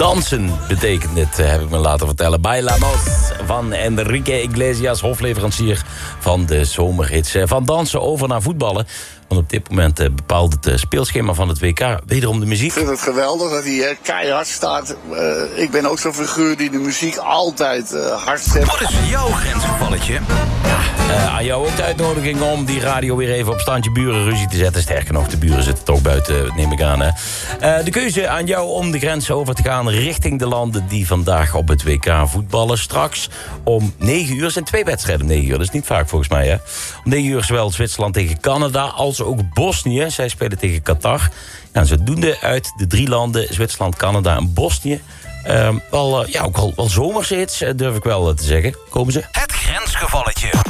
Dansen betekent dit, heb ik me laten vertellen. Bailamos van Enrique Iglesias, hofleverancier van de zomerhits. Van dansen over naar voetballen. Want op dit moment bepaalt het speelschema van het WK wederom de muziek. Ik vind het geweldig dat hij keihard staat. Ik ben ook zo'n figuur die de muziek altijd hard zet. Wat is jouw grensgevalletje? Aan jou ook de uitnodiging om die radio weer even op standje burenruzie te zetten. Sterker nog, de buren zitten toch buiten, neem ik aan. Hè? De keuze aan jou om de grens over te gaan richting de landen die vandaag op het WK voetballen. Straks om 9 uur zijn 2 wedstrijden om 9 uur. Dat is niet vaak volgens mij. Hè? Om 9 uur zowel Zwitserland tegen Canada als ook Bosnië. Zij spelen tegen Qatar. Nou, zodoende uit de 3 landen, Zwitserland, Canada en Bosnië. Ook wel zomerse hits, durf ik wel te zeggen. Komen ze? Het grensgevalletje.